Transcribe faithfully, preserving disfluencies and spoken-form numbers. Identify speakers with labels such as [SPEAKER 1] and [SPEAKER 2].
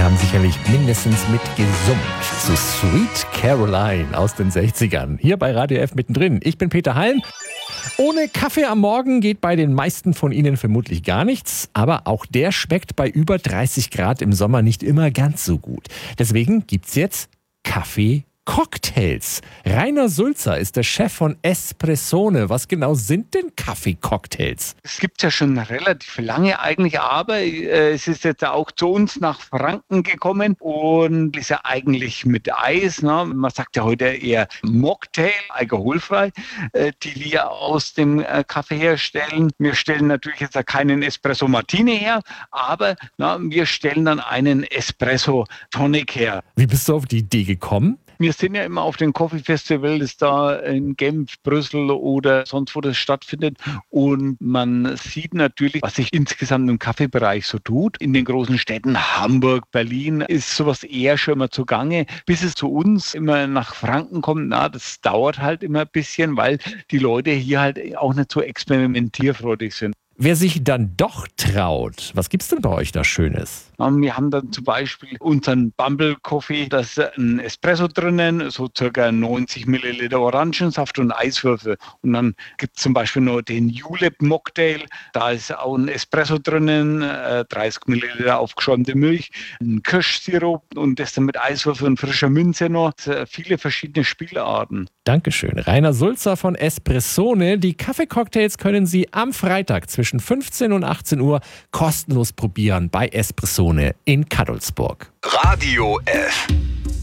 [SPEAKER 1] haben sicherlich mindestens mitgesummt zu Sweet Caroline aus den sechzigern. Hier bei Radio F mittendrin. Ich bin Peter Halm. Ohne Kaffee am Morgen geht bei den meisten von Ihnen vermutlich gar nichts, aber auch der schmeckt bei über dreißig Grad im Sommer nicht immer ganz so gut. Deswegen gibt's jetzt Kaffee Cocktails. Rainer Sulzer ist der Chef von Espressone. Was genau sind denn Kaffee-Cocktails?
[SPEAKER 2] Es gibt ja schon relativ lange eigentlich, aber äh, es ist jetzt auch zu uns nach Franken gekommen und ist ja eigentlich mit Eis. Ne? Man sagt ja heute eher Mocktail, alkoholfrei, äh, die wir aus dem äh, Kaffee herstellen. Wir stellen natürlich jetzt keinen Espresso Martini her, aber na, wir stellen dann einen Espresso Tonic her.
[SPEAKER 1] Wie bist du auf die Idee gekommen?
[SPEAKER 2] Wir sind ja immer auf den Coffee Festivals da in Genf, Brüssel oder sonst wo das stattfindet und man sieht natürlich, was sich insgesamt im Kaffeebereich so tut. In den großen Städten Hamburg, Berlin ist sowas eher schon mal zugange. Bis es zu uns immer nach Franken kommt, na, das dauert halt immer ein bisschen, weil die Leute hier halt auch nicht so experimentierfreudig sind.
[SPEAKER 1] Wer sich dann doch traut, was gibt's denn bei euch da Schönes?
[SPEAKER 2] Wir haben dann zum Beispiel unseren Bumble Coffee, da ist ein Espresso drinnen, so circa neunzig Milliliter Orangensaft und Eiswürfel. Und dann gibt es zum Beispiel noch den Julep Mocktail, da ist auch ein Espresso drinnen, dreißig Milliliter aufgeschäumte Milch, ein Kirschsirup und das dann mit Eiswürfel und frischer Minze noch. Viele verschiedene Spielarten.
[SPEAKER 1] Dankeschön. Rainer Sulzer von Espressone. Die Kaffeecocktails können Sie am Freitag zwischen fünfzehn und achtzehn Uhr kostenlos probieren bei Espressone in Cadolzburg.
[SPEAKER 3] Radio F.